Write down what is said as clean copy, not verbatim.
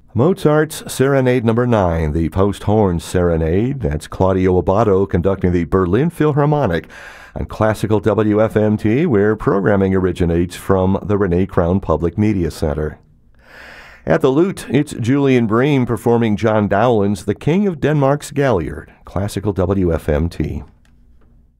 Mozart's Serenade Number 9, the post-horn serenade. That's Claudio Abbado conducting the Berlin Philharmonic on Classical WFMT, where programming originates from the Renee Crown Public Media Center. At the lute, it's Julian Bream performing John Dowland's The King of Denmark's Galliard, Classical WFMT.